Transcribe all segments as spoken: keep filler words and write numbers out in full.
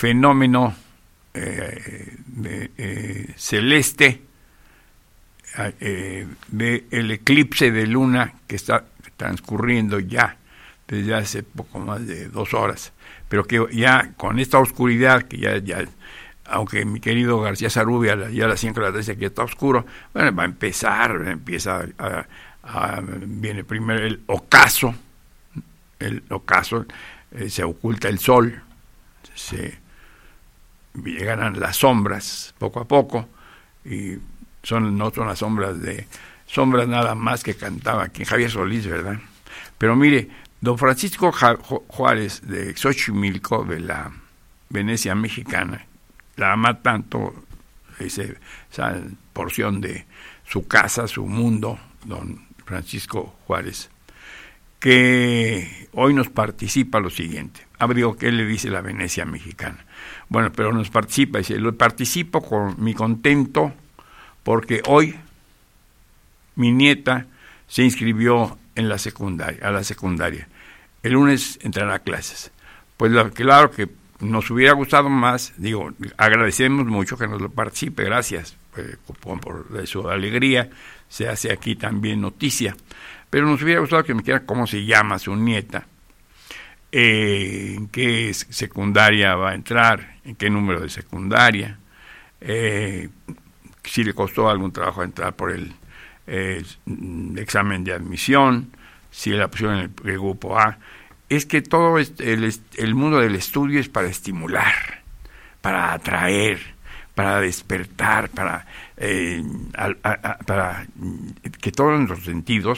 fenómeno eh, de, eh, celeste eh, del eclipse de luna que está transcurriendo ya desde hace poco más de dos horas, pero que ya con esta oscuridad que ya, ya aunque mi querido García Sarubia ya a las cinco de la tarde dice que está oscuro, bueno, va a empezar, empieza a, a, viene primero el ocaso, el ocaso, eh, se oculta el sol, se llegan las sombras poco a poco, y son no son las sombras de sombras nada más que cantaba aquí Javier Solís, ¿verdad? Pero mire, don Francisco Juárez de Xochimilco, de la Venecia mexicana, la ama tanto ese, esa porción de su casa, su mundo, don Francisco Juárez, que hoy nos participa lo siguiente. Abrió, ¿qué le dice la Venecia mexicana? Bueno, pero nos participa, dice, lo participo con mi contento porque hoy mi nieta se inscribió en la secundaria, a la secundaria. El lunes entrará a clases. Pues lo, claro que nos hubiera gustado más, digo, agradecemos mucho que nos lo participe, gracias pues, por, por su alegría, se hace aquí también noticia, pero nos hubiera gustado que me dijera cómo se llama su nieta, eh, en qué secundaria va a entrar, en qué número de secundaria, eh, si le costó algún trabajo entrar por el eh, examen de admisión, si la pusieron en el, el grupo A. Es que todo este, el, el mundo del estudio es para estimular, para atraer, para despertar, para, eh, a, a, para que todos nuestros sentidos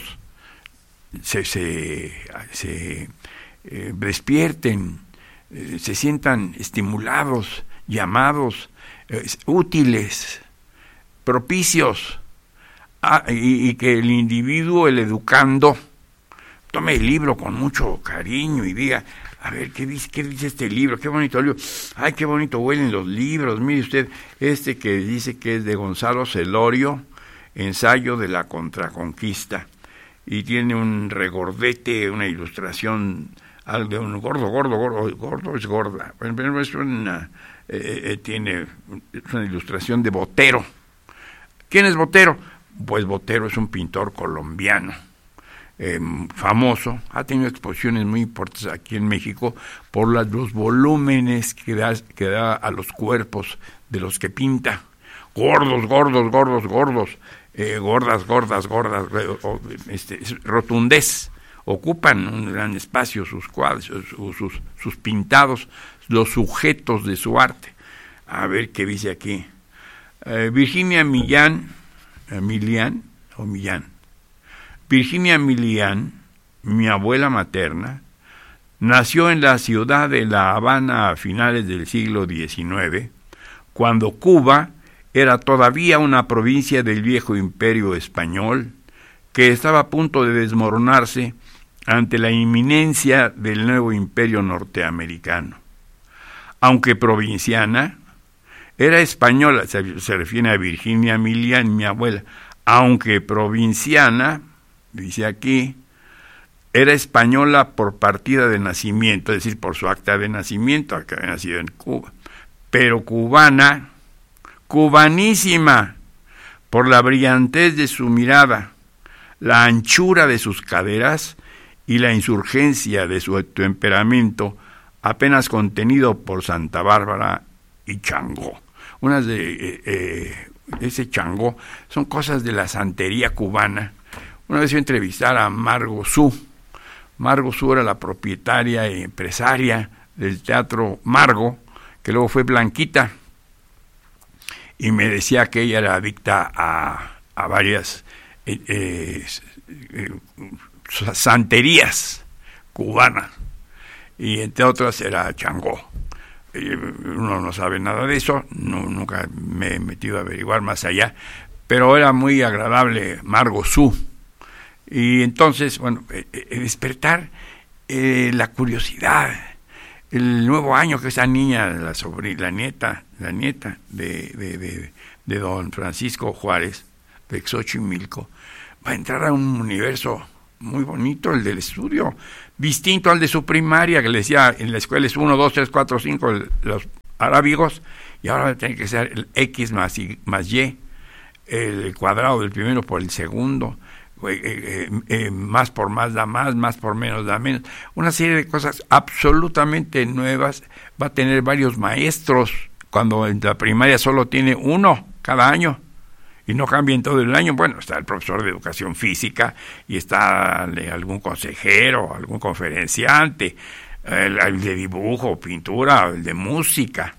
se, se, se eh, despierten, eh, se sientan estimulados, llamados, eh, útiles, propicios, ah, y, y que el individuo, el educando, tome el libro con mucho cariño y diga, a ver, ¿qué dice, qué dice este libro? Qué bonito libro. Ay, qué bonito huelen los libros. Mire usted, este que dice que es de Gonzalo Celorio, Ensayo de la Contraconquista. Y tiene un regordete, una ilustración, algo de un gordo, gordo, gordo, gordo es gorda. Pero es una, eh, eh, tiene una ilustración de Botero. ¿Quién es Botero? Pues Botero es un pintor colombiano. Eh, famoso, ha tenido exposiciones muy importantes aquí en México por las, los volúmenes que da, que da a los cuerpos de los que pinta, gordos, gordos, gordos, gordos, eh, gordas, gordas, gordas, este, rotundez, ocupan un gran espacio sus cuadros, sus, sus, sus pintados, los sujetos de su arte. A ver qué dice aquí. Eh, Virginia Millán, eh, Millán o Millán. Virginia Millán, mi abuela materna, nació en la ciudad de La Habana a finales del siglo diecinueve, cuando Cuba era todavía una provincia del viejo imperio español, que estaba a punto de desmoronarse ante la inminencia del nuevo imperio norteamericano. Aunque provinciana, era española, se, se refiere a Virginia Millán, mi abuela, aunque provinciana, dice aquí, era española por partida de nacimiento, es decir, por su acta de nacimiento, que había nacido en Cuba, pero cubana, cubanísima, por la brillantez de su mirada, la anchura de sus caderas y la insurgencia de su temperamento, apenas contenido por Santa Bárbara y Changó. Unas de eh, eh, ese Changó son cosas de la santería cubana. Una vez yo entrevistar a Margo Su. Margo Su era la propietaria y empresaria del Teatro Margo, que luego fue Blanquita, y me decía que ella era adicta a, a varias eh, eh, eh, santerías cubanas, y entre otras era Changó. Eh, uno no sabe nada de eso, no, nunca me he metido a averiguar más allá, pero era muy agradable Margo Su. Y entonces, bueno, eh, eh, despertar eh, la curiosidad, el nuevo año que esa niña, la sobrina, la nieta, la nieta de, de, de, de don Francisco Juárez, de Xochimilco, va a entrar a un universo muy bonito, el del estudio, distinto al de su primaria, que le decía en la escuela es uno, dos, tres, cuatro, cinco, los arábigos, y ahora va a tener que ser el X más Y, más Y, el cuadrado del primero por el segundo, eh, eh, eh, más por más da más, más por menos da menos, una serie de cosas absolutamente nuevas. Va a tener varios maestros, cuando en la primaria solo tiene uno cada año, y no cambia en todo el año. Bueno, está el profesor de educación física, y está algún consejero, algún conferenciante, el, el de dibujo, pintura, el de música,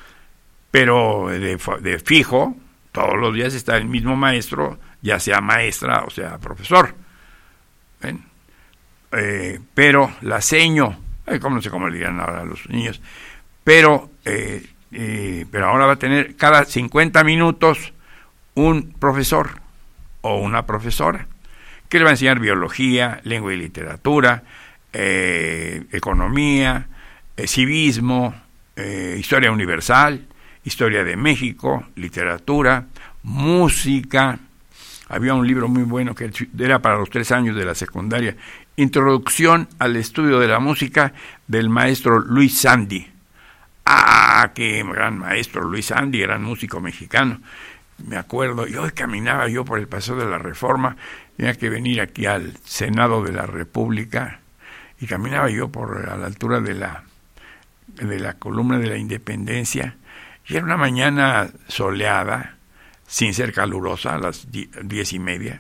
pero de, de fijo, todos los días está el mismo maestro, ya sea maestra o sea profesor. ¿Ven? Eh, pero la seño, eh, como no sé cómo le dirán ahora a los niños, pero, eh, eh, pero ahora va a tener cada cincuenta minutos un profesor o una profesora que le va a enseñar biología, lengua y literatura, eh, economía, eh, civismo, eh, historia universal, historia de México, literatura, música. Había un libro muy bueno que era para los tres años de la secundaria, Introducción al estudio de la música, del maestro Luis Sandy. ¡Ah, qué gran maestro Luis Sandy! Gran músico mexicano. Me acuerdo, yo caminaba yo por el Paseo de la Reforma, tenía que venir aquí al Senado de la República, y caminaba yo por a la altura de la, de la columna de la Independencia, y era una mañana soleada, sin ser calurosa, a las diez y media,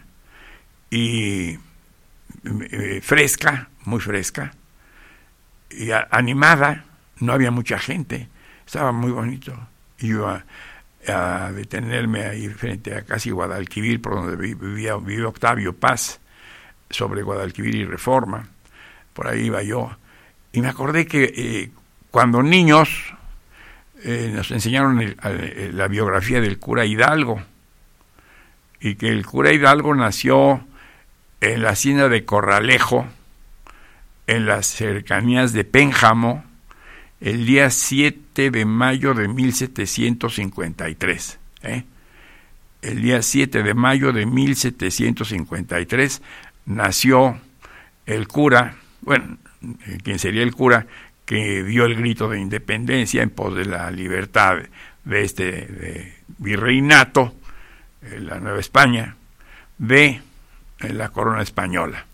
y eh, fresca, muy fresca, y a, animada. No había mucha gente, estaba muy bonito. Iba a, a detenerme ahí frente a casi Guadalquivir, por donde vivía, vivía Octavio Paz, sobre Guadalquivir y Reforma. Por ahí iba yo, y me acordé que eh, cuando niños eh, nos enseñaron el, el, la biografía del cura Hidalgo, y que el cura Hidalgo nació en la hacienda de Corralejo, en las cercanías de Pénjamo, el día siete de mayo de mil setecientos cincuenta y tres. ¿eh? El día siete de mayo de mil setecientos cincuenta y tres nació el cura, bueno, quien sería el cura que dio el grito de independencia en pos de la libertad de este de virreinato, la Nueva España, de la corona española.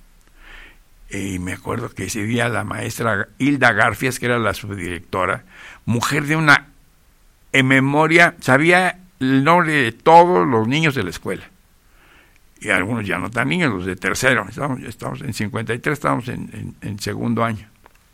Y me acuerdo que ese día la maestra Hilda Garfias, que era la subdirectora, mujer de una en memoria, sabía el nombre de todos los niños de la escuela. Y algunos ya no tan niños, los de tercero. Estamos, estamos en cincuenta y tres, estábamos en, en, en segundo año.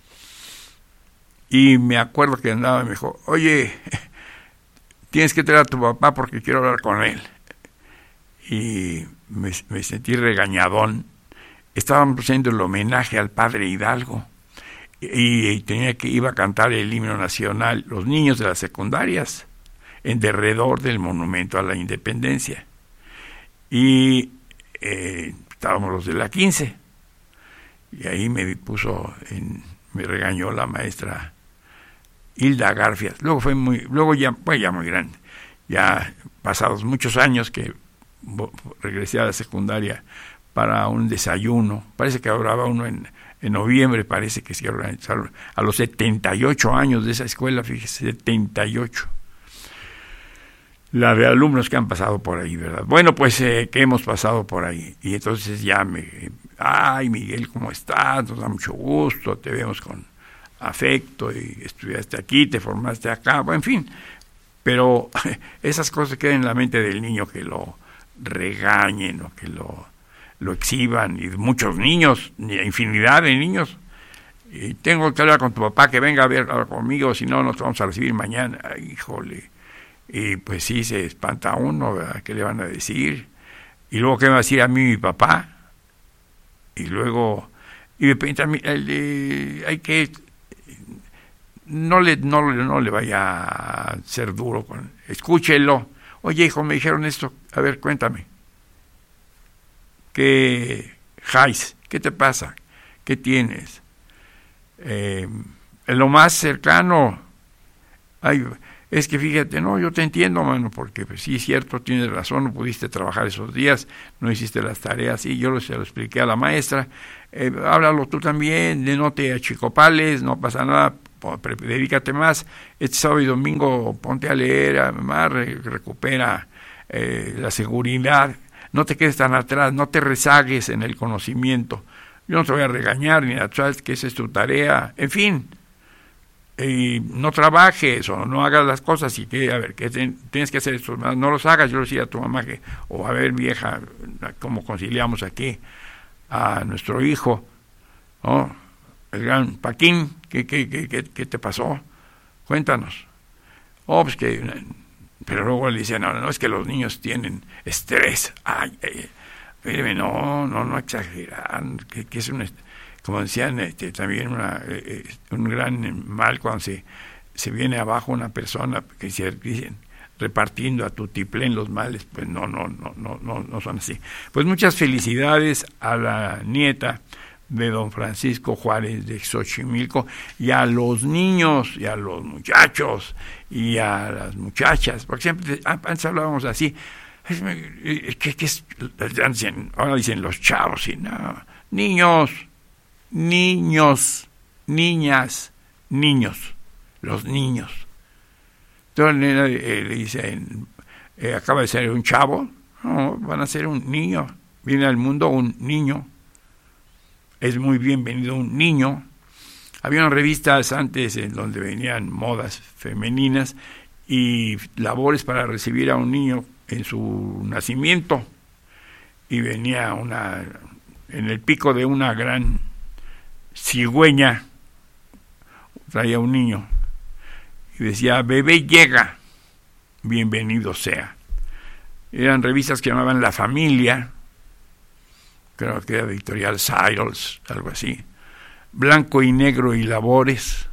Y me acuerdo que andaba y me dijo, oye, tienes que traer a tu papá porque quiero hablar con él. Y me, me sentí regañadón. Estábamos haciendo el homenaje al padre Hidalgo, y, y tenía que iba a cantar el himno nacional los niños de las secundarias en derredor del monumento a la independencia, y eh, estábamos los de la quince, y ahí me puso en, me regañó la maestra Hilda Garfias. Luego fue muy luego ya fue ya muy grande, ya pasados muchos años que regresé a la secundaria para un desayuno. Parece que hablaba uno en, en noviembre, parece que se organizaron a los setenta y ocho años de esa escuela, fíjese, setenta y ocho. La de alumnos que han pasado por ahí, ¿verdad? Bueno, pues eh, que hemos pasado por ahí. Y entonces ya me, ay, Miguel, ¿cómo estás? Nos da mucho gusto, te vemos con afecto, y estudiaste aquí, te formaste acá, bueno, en fin. Pero esas cosas quedan en la mente del niño, que lo regañen o que lo lo exhiban, y muchos niños, infinidad de niños. Y tengo que hablar con tu papá, que venga a ver conmigo, si no nos vamos a recibir mañana. Ay, híjole. Y pues sí, se espanta uno, ¿verdad? ¿Qué le van a decir? Y luego, ¿qué me va a decir a mí mi papá? Y luego, y de repente a mí, eh, hay que, no le, no, no le vaya a ser duro con, escúchelo. Oye, hijo, me dijeron esto, a ver, cuéntame. ¿Qué, Jais? ¿Qué te pasa? ¿Qué tienes? Eh, en lo más cercano, ay, es que fíjate, no, yo te entiendo, mano, porque pues, sí es cierto, tienes razón, no pudiste trabajar esos días, no hiciste las tareas, y yo se lo expliqué a la maestra, eh, háblalo tú también, no te achicopales, no pasa nada, dedícate más, este sábado y domingo ponte a leer, además recupera eh, la seguridad, no te quedes tan atrás, no te rezagues en el conocimiento. Yo no te voy a regañar, ni a sabes que esa es tu tarea, en fin, y no trabajes o no hagas las cosas y que, a ver, que ten, tienes que hacer esto, no los hagas. Yo le decía a tu mamá que, o a ver, vieja, cómo conciliamos aquí a nuestro hijo, ¿no? El gran Paquín, ¿qué, qué, qué, qué, qué te pasó? Cuéntanos. Oh, pues que, pero luego le decían, no, no, es que los niños tienen estrés. Ay, ay, ay, no, no, no exageran, que, que es un, como decían, este, también una, eh, un gran mal cuando se, se viene abajo una persona, que se dicen, repartiendo a tutiplén los males, pues no, no, no, no, no, no son así. Pues muchas felicidades a la nieta de don Francisco Juárez de Xochimilco, y a los niños, y a los muchachos, y a las muchachas, porque siempre, antes hablábamos así, que, que es, ahora dicen los chavos, y no, niños, niños, niñas, niños, los niños. Entonces eh, le dice, eh, acaba de ser un chavo, no, van a ser un niño, viene al mundo un niño. Es muy bienvenido un niño. Había revistas antes en donde venían modas femeninas y labores para recibir a un niño en su nacimiento. Y venía una, en el pico de una gran cigüeña, traía un niño y decía, bebé llega, bienvenido sea. Eran revistas que llamaban La Familia, creo que era editorial Cyrus, algo así, Blanco y Negro y Labores,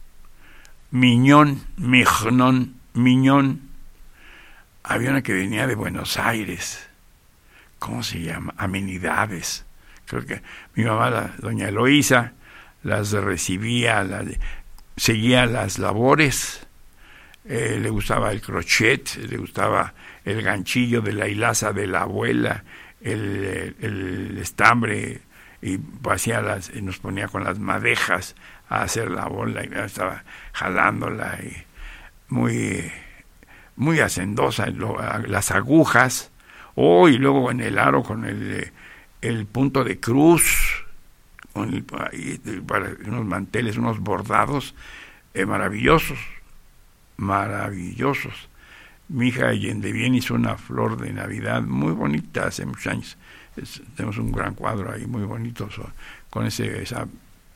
Miñón, Mignón, Miñón. Había una que venía de Buenos Aires, ¿cómo se llama? Amenidades. Creo que mi mamá, la doña Eloísa, las recibía, las, seguía las labores, eh, le gustaba el crochet, le gustaba el ganchillo de la hilaza de la abuela, El, el, el estambre, y hacía las, y nos ponía con las madejas a hacer la bola y estaba jalándola, y muy muy hacendosa, lo, las agujas, oh, y luego en el aro con el, el punto de cruz, con el, ahí, para unos manteles, unos bordados eh, maravillosos, maravillosos. Mi hija Allende Bien hizo una flor de Navidad muy bonita hace muchos años. Es, tenemos un gran cuadro ahí muy bonito, so, con ese, esa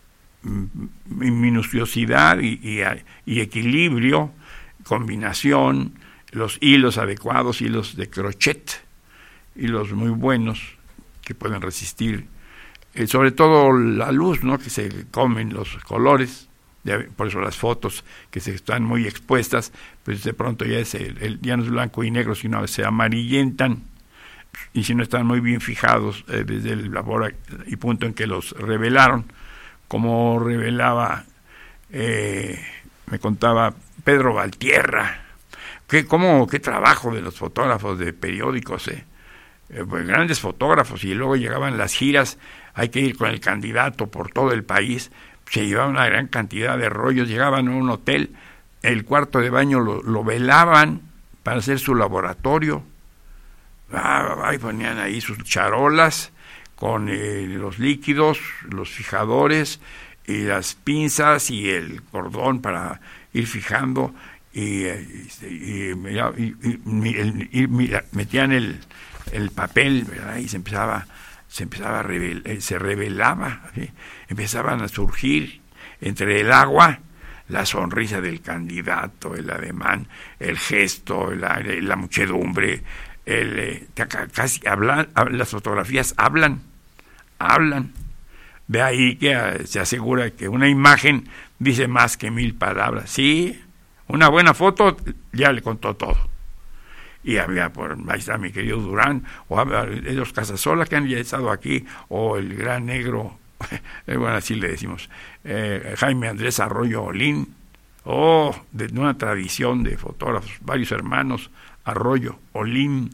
minuciosidad y, y, y equilibrio, combinación, los hilos adecuados, hilos de crochet, hilos muy buenos que pueden resistir, eh, sobre todo la luz, ¿no?, que se comen los colores. Por eso las fotos que se están muy expuestas, pues de pronto ya es el, el, ya no es blanco y negro, sino se amarillentan, y si no están muy bien fijados eh, desde el labor y punto en que los revelaron, como revelaba, eh, me contaba Pedro Valtierra, que cómo, qué trabajo de los fotógrafos de periódicos, eh, eh pues, grandes fotógrafos, y luego llegaban las giras, hay que ir con el candidato por todo el país. Se llevaban una gran cantidad de rollos, llegaban a un hotel, el cuarto de baño lo, lo velaban para hacer su laboratorio, ah, ahí ponían ahí sus charolas con eh, los líquidos, los fijadores y las pinzas y el cordón para ir fijando, y, y, y, y, y, y mira, metían el, el papel, ¿verdad? Y se empezaba se empezaba a revel, eh, se revelaba, ¿sí? Empezaban a surgir entre el agua la sonrisa del candidato, el ademán, el gesto, la, la muchedumbre, el, eh, casi hablan, las fotografías hablan, hablan. De ahí que uh, se asegura que una imagen dice más que mil palabras. Sí, una buena foto ya le contó todo. Y había, por ahí está mi querido Durán, o los Casasola que han ya estado aquí, o el gran negro, bueno, así le decimos, eh, Jaime Andrés Arroyo Olín, o oh, de una tradición de fotógrafos, varios hermanos, Arroyo Olín,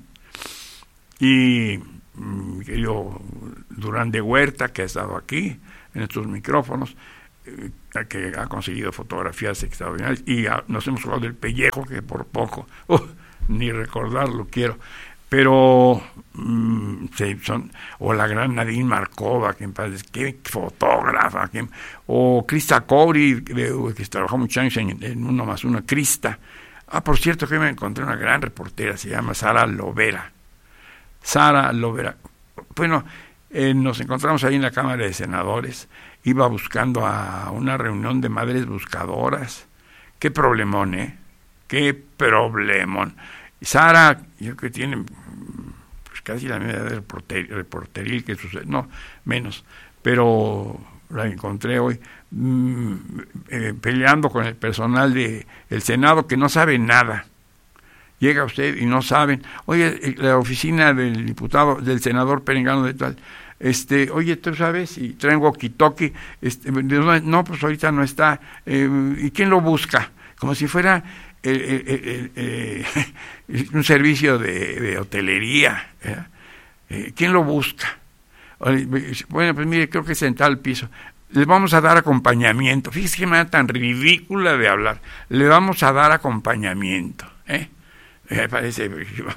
y mi querido Durán de Huerta, que ha estado aquí en estos micrófonos, eh, que ha conseguido fotografías extraordinarias, y a, nos hemos jugado del pellejo, que por poco, uh, ni recordarlo quiero, pero mmm, sí, son, o la gran Nadine Markova, que en paz, qué fotógrafa, que, o Krista Cowry, que, que trabajó muchos años en, en Uno más Uno, Krista. Ah, por cierto, que me encontré una gran reportera, se llama Sara Lovera. Sara Lovera. Bueno, eh, nos encontramos ahí en la Cámara de Senadores, iba buscando a una reunión de madres buscadoras. Qué problemón, ¿eh? Qué problemón. Sara, yo creo que tiene pues, casi la misma edad de reporter, reporteril que sucede, no, menos, pero la encontré hoy mmm, eh, peleando con el personal de el Senado que no sabe nada. Llega usted y no saben, oye, la oficina del diputado, del senador Perengano de tal, este, oye, tú sabes, y traen walkie-talkie, este, no, pues ahorita no está, eh, ¿y quién lo busca? Como si fuera el, el, el, el, el, un servicio de, de hotelería, eh, ¿quién lo busca? Bueno, pues mire, creo que es en tal piso. Le vamos a dar acompañamiento. Fíjese qué manera tan ridícula de hablar. Le vamos a dar acompañamiento. ¿eh? Me parece.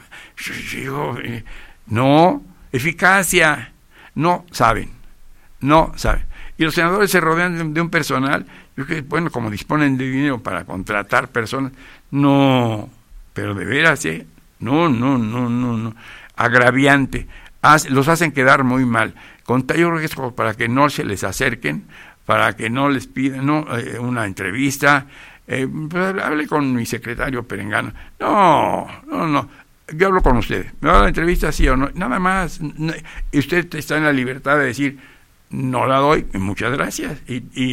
Digo, no, eficacia. No saben. No saben. Y los senadores se rodean de, de un personal. Yo creo que, bueno, como disponen de dinero para contratar personas. No, pero de veras, ¿eh? No, no, no, no, no. Agraviante. Los hacen quedar muy mal. Con yo creo que es como para que no se les acerquen, para que no les pidan no, eh, una entrevista. Eh, pues, hable con mi secretario Perengano. No, no, no. Yo hablo con usted. ¿Me va a la entrevista, sí o no? Nada más. No, y usted está en la libertad de decir, no la doy, muchas gracias. Y, y,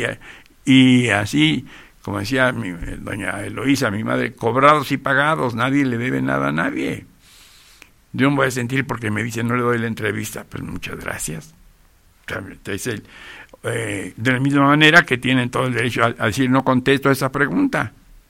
y así, como decía mi, doña Eloísa, mi madre, cobrados y pagados, nadie le debe nada a nadie. Yo me voy a sentir porque me dicen no le doy la entrevista, pues muchas gracias. Entonces, eh, de la misma manera que tienen todo el derecho a, a decir no contesto a esa pregunta.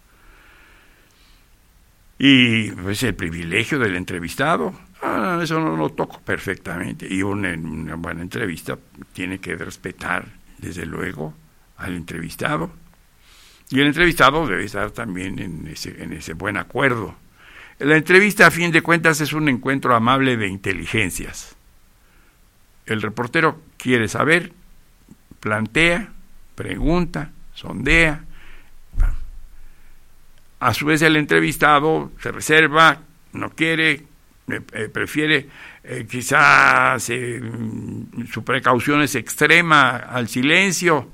Y pues el privilegio del entrevistado, ah, eso no lo toco perfectamente. Y una, una buena entrevista tiene que respetar, desde luego, al entrevistado. Y el entrevistado debe estar también en ese, en ese buen acuerdo. La entrevista, a fin de cuentas, es un encuentro amable de inteligencias. El reportero quiere saber, plantea, pregunta, sondea. A su vez, el entrevistado se reserva, no quiere, eh, prefiere, eh, quizás eh, su precaución es extrema al silencio,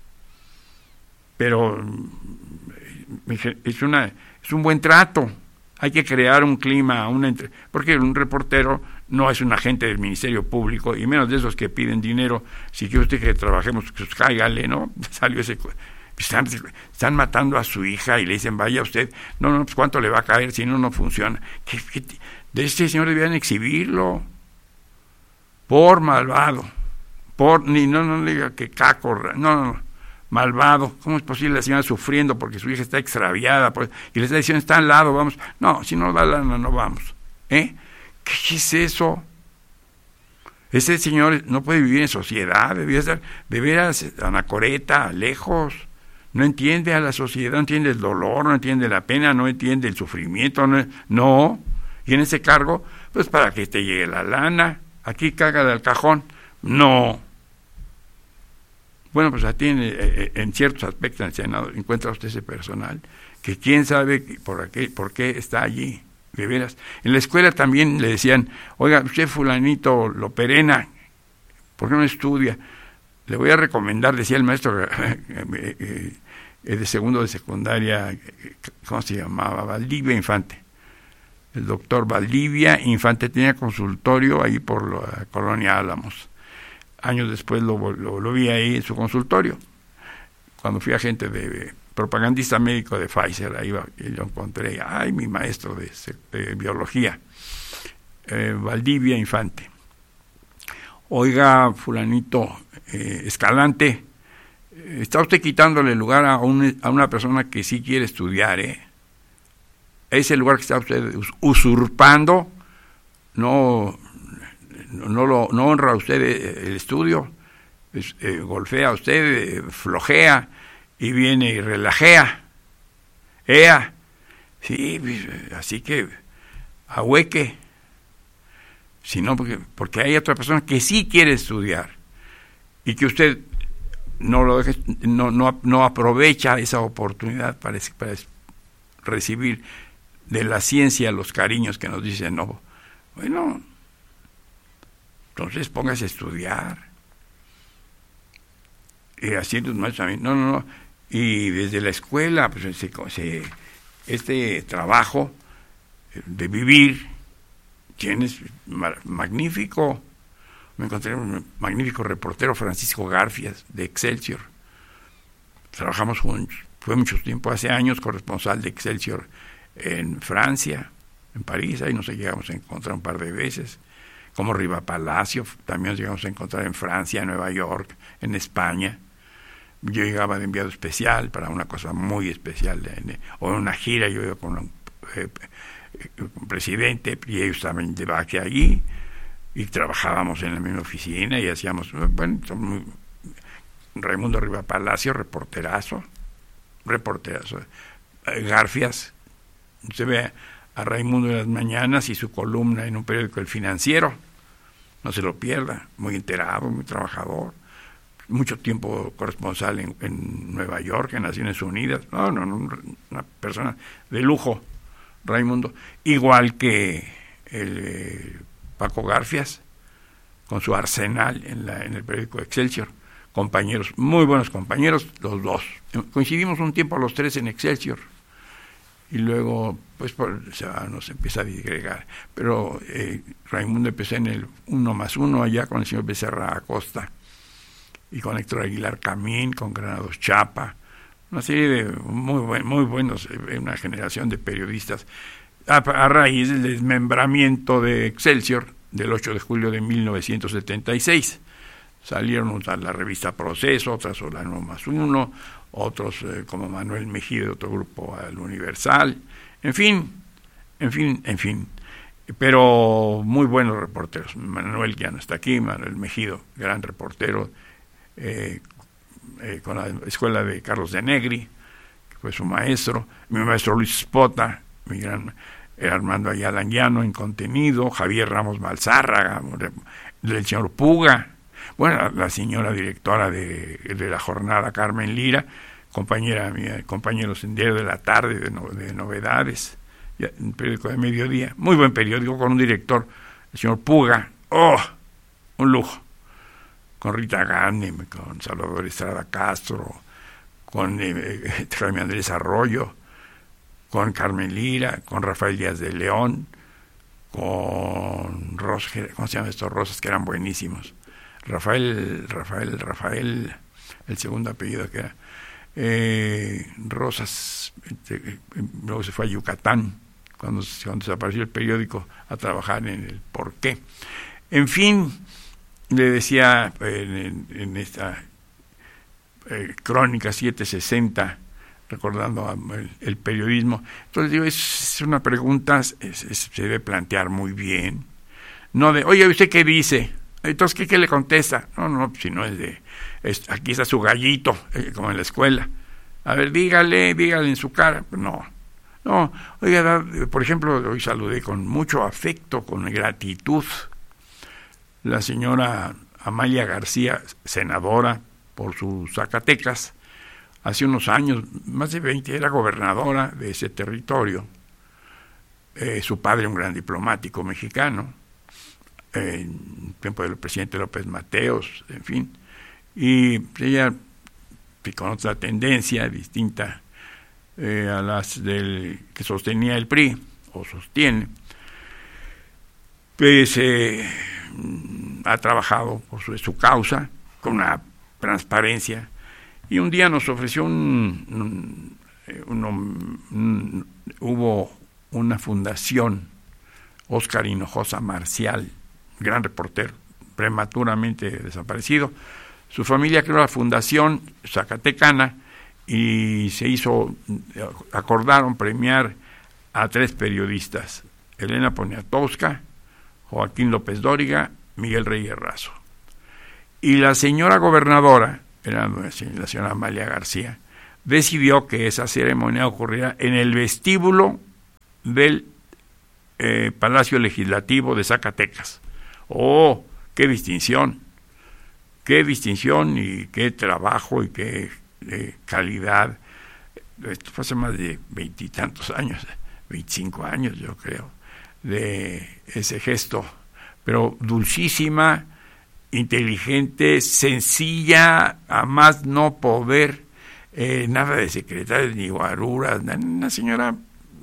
pero es, una, es un buen trato. Hay que crear un clima, una entre... porque un reportero no es un agente del Ministerio Público, y menos de esos que piden dinero. Si quiere usted que trabajemos, pues cáigale, ¿no? Salió ese... Están, están matando a su hija y le dicen, vaya usted, no, no, pues cuánto le va a caer si no, no funciona. ¿Qué, qué, de este señor debían exhibirlo por malvado, por, ni no, no le diga que caco, no, no, no. Malvado. ¿Cómo es posible la señora sufriendo porque su hija está extraviada? Pues, y le está diciendo, está al lado, vamos. No, si no da lana, no vamos. ¿Eh? ¿Qué, ¿Qué es eso? Ese señor no puede vivir en sociedad, debía estar de veras anacoreta, lejos. No entiende a la sociedad, no entiende el dolor, no entiende la pena, no entiende el sufrimiento. No. no. Y en ese cargo, pues para que te llegue la lana. Aquí caga del cajón. No. Bueno, pues tiene, eh, en ciertos aspectos en el Senado encuentra usted ese personal que quién sabe por qué, por qué está allí, de veras. En la escuela también le decían, oiga, usted fulanito lo perena, ¿por qué no estudia? Le voy a recomendar, decía el maestro eh, eh, de segundo de secundaria, ¿cómo se llamaba? Valdivia Infante. El doctor Valdivia Infante tenía consultorio ahí por la colonia Álamos. Años después lo, lo, lo vi ahí en su consultorio. Cuando fui agente de propagandista médico de Pfizer, ahí va, y lo encontré. Ay, mi maestro de, de biología, eh, Valdivia Infante. Oiga, fulanito eh, Escalante, eh, está usted quitándole lugar a, un, a una persona que sí quiere estudiar, ¿eh? Ese lugar que está usted usurpando, no... No, lo, no honra a usted el estudio. pues, eh, golfea usted, eh, flojea, y viene y relajea. Ea, sí, pues, así que ahueque. Si no, porque, porque hay otra persona que sí quiere estudiar y que usted no lo deje, no, no, no aprovecha esa oportunidad para, para recibir de la ciencia los cariños que nos dicen, no, bueno, entonces póngase a estudiar. Y así los maestros también, no, no, no, y desde la escuela, pues se, se, este trabajo de vivir, tienes magnífico. Me encontré un magnífico reportero, Francisco Garfias, de Excelsior. Trabajamos juntos, fue mucho tiempo, hace años, corresponsal de Excelsior en Francia, en París, ahí nos llegamos a encontrar un par de veces, como Riva Palacio, también nos llegamos a encontrar en Francia, en Nueva York, en España. Yo llegaba de enviado especial para una cosa muy especial, de, o en una gira, yo iba con un eh, un presidente, y ellos estaban de vaque allí, y trabajábamos en la misma oficina y hacíamos, bueno, muy, Raimundo Riva Palacio, reporterazo, reporterazo, Garfias, usted ve a Raimundo en las mañanas y su columna en un periódico El Financiero, no se lo pierda, muy enterado, muy trabajador, mucho tiempo corresponsal en, en Nueva York, en Naciones Unidas, no, no, no, una persona de lujo, Raimundo, igual que el eh, Paco Garfias, con su arsenal en, la, en el periódico Excelsior, compañeros, muy buenos compañeros, los dos. Coincidimos un tiempo los tres en Excelsior, y luego, pues, por, o sea, nos empieza a disgregar. Pero eh, Raimundo empezó en el uno más uno allá con el señor Becerra Acosta, y con Héctor Aguilar Camín, con Granados Chapa, una serie de muy, buen, muy buenos, una generación de periodistas. A, a raíz del desmembramiento de Excelsior, del ocho de julio de mil novecientos setenta y seis, salieron a la revista Proceso, otras o la uno más uno, otros eh, como Manuel Mejía de otro grupo, al Universal, en fin, en fin, en fin, pero muy buenos reporteros. Manuel ya no está aquí, Manuel Mejido, gran reportero, eh, eh, con la escuela de Carlos de Negri, que fue su maestro, mi maestro Luis Spota, mi gran eh, Armando Ayala Anguiano en contenido, Javier Ramos Malzárraga, del señor Puga, bueno, la señora directora de, de la jornada, Carmen Lira, compañera mía, compañero sendero de la tarde de, no, de novedades, un periódico de mediodía, muy buen periódico, con un director, el señor Puga, oh, un lujo, con Rita Gane, con Salvador Estrada Castro, con eh, Jaime Andrés Arroyo, con Carmen Lira, con Rafael Díaz de León, con Rosas, ¿cómo se llaman estos Rosas? Que eran buenísimos. Rafael, Rafael, Rafael, el segundo apellido que era, eh, Rosas, eh, luego se fue a Yucatán, cuando, cuando desapareció el periódico, a trabajar en el Porqué. En fin, le decía en, en esta eh, crónica setecientos sesenta, recordando el, el periodismo, entonces digo, es, es una pregunta, es, es, se debe plantear muy bien, no de, oye, ¿usted qué dice? Entonces, ¿qué, qué le contesta? No, no, si no es de, es, aquí está su gallito, eh, como en la escuela. A ver, dígale, dígale en su cara. No, no, oiga, por ejemplo, hoy saludé con mucho afecto, con gratitud, la señora Amalia García, senadora por sus Zacatecas, hace unos años, más de veinte, era gobernadora de ese territorio. Eh, su padre, un gran diplomático mexicano, en tiempo del presidente López Mateos, en fin, y ella con otra tendencia distinta eh, a las del que sostenía el P R I, o sostiene, pues eh, ha trabajado por su, su causa con una transparencia, y un día nos ofreció un, un, un, un, un hubo una fundación, Óscar Hinojosa Marcial, gran reportero, prematuramente desaparecido. Su familia creó la fundación zacatecana y se hizo, acordaron premiar a tres periodistas: Elena Poniatowska, Joaquín López Dóriga, Miguel Reyes Razo. Y la señora gobernadora, era la señora Amalia García, decidió que esa ceremonia ocurriera en el vestíbulo del eh, Palacio Legislativo de Zacatecas. ¡Oh, qué distinción! ¡Qué distinción y qué trabajo y qué eh, calidad! Esto fue hace más de veintitantos años, veinticinco años yo creo, de ese gesto, pero dulcísima, inteligente, sencilla, a más no poder, eh, nada de secretarias ni guaruras, una señora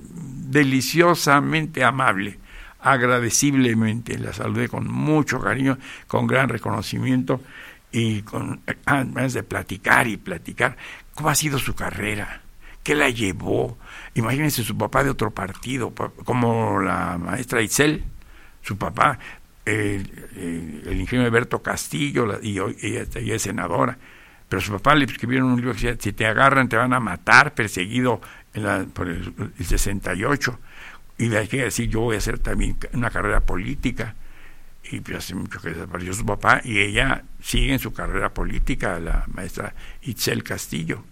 deliciosamente amable, agradeciblemente, la saludé con mucho cariño, con gran reconocimiento y con ganas de platicar y platicar cómo ha sido su carrera, qué la llevó. Imagínense su papá de otro partido, como la maestra Itzel, su papá, el, el, el ingeniero Alberto Castillo, la, y hoy ella, ella es senadora, pero su papá le escribieron un libro que decía, si te agarran te van a matar, perseguido en la, por el, el sesenta y ocho, y le hay que decir, yo voy a hacer también una carrera política, y pues hace mucho que desapareció su papá, y ella sigue en su carrera política, la maestra Itzel Castillo.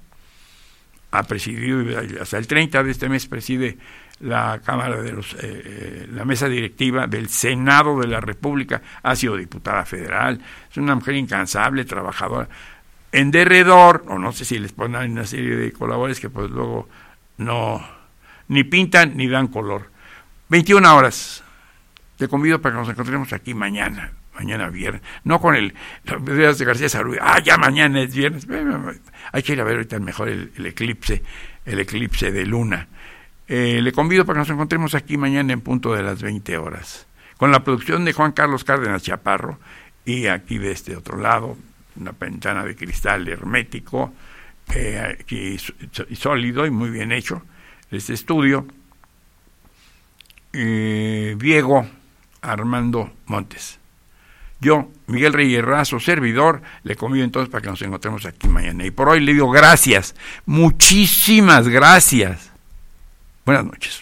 Ha presidido, hasta el treinta de este mes preside la Cámara de los, eh, la mesa directiva del Senado de la República, ha sido diputada federal, es una mujer incansable, trabajadora, en derredor, o no sé si les ponen una serie de colaboradores que pues luego no, ni pintan ni dan color. veintiuna horas, te convido para que nos encontremos aquí mañana, mañana viernes, no con el de García Sarubia, ah, ya mañana es viernes, hay que ir a ver ahorita mejor el, el eclipse, el eclipse de luna. Eh, le convido para que nos encontremos aquí mañana en punto de las veinte horas, con la producción de Juan Carlos Cárdenas Chaparro, y aquí de este otro lado, una ventana de cristal hermético, eh, aquí sólido y muy bien hecho, este estudio, eh, Diego Armando Montes. Yo, Miguel Reyes Razo, servidor, le convido entonces para que nos encontremos aquí mañana. Y por hoy le digo gracias, muchísimas gracias. Buenas noches.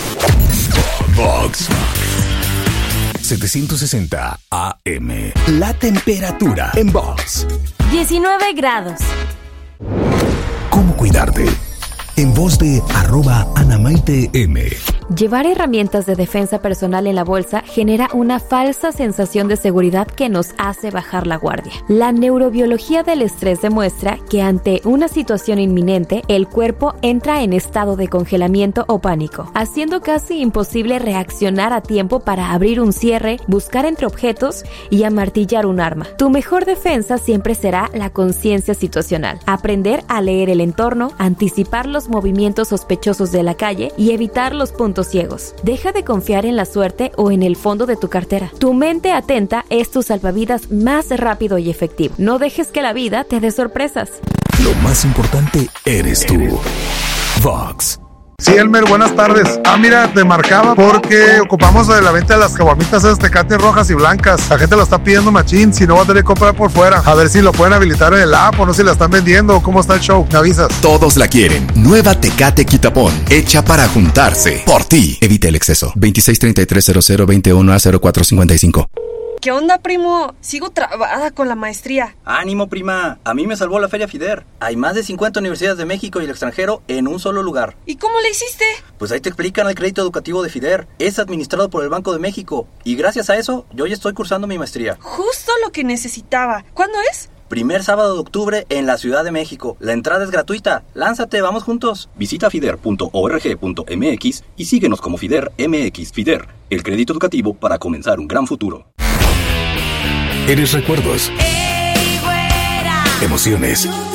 Vox setecientos sesenta A M. La temperatura en Vox. diecinueve grados. ¿Cómo cuidarte? En voz de arroba Anamaite M. Llevar herramientas de defensa personal en la bolsa genera una falsa sensación de seguridad que nos hace bajar la guardia. La neurobiología del estrés demuestra que ante una situación inminente, el cuerpo entra en estado de congelamiento o pánico, haciendo casi imposible reaccionar a tiempo para abrir un cierre, buscar entre objetos y amartillar un arma. Tu mejor defensa siempre será la conciencia situacional. Aprender a leer el entorno, anticipar los movimientos sospechosos de la calle y evitar los puntos ciegos. Deja de confiar en la suerte o en el fondo de tu cartera. Tu mente atenta es tu salvavidas más rápido y efectivo. No dejes que la vida te dé sorpresas. Lo más importante eres tú. Vox. Sí, Elmer, buenas tardes. Ah, mira, te marcaba porque ocupamos de la venta de las caguamitas esas Tecate rojas y blancas. La gente lo está pidiendo machín, si no va a tener que comprar por fuera. A ver si lo pueden habilitar en el app o no si la están vendiendo o cómo está el show. Me avisas. Todos la quieren. Nueva Tecate Quitapón, hecha para juntarse. Por ti. Evita el exceso. veintiséis treinta y tres cero cero veintiuno a cero cuatro cincuenta y cinco. ¿Qué onda, primo? Sigo trabada con la maestría. Ánimo, prima. A mí me salvó la Feria FIDER. Hay más de cincuenta universidades de México y el extranjero en un solo lugar. ¿Y cómo le hiciste? Pues ahí te explican el crédito educativo de FIDER. Es administrado por el Banco de México. Y gracias a eso, yo ya estoy cursando mi maestría. Justo lo que necesitaba. ¿Cuándo es? Primer sábado de octubre en la Ciudad de México. La entrada es gratuita. Lánzate, vamos juntos. Visita fider punto org punto m x y síguenos como FIDER M X. FIDER, el crédito educativo para comenzar un gran futuro. Eres recuerdos, Ey, güera, emociones,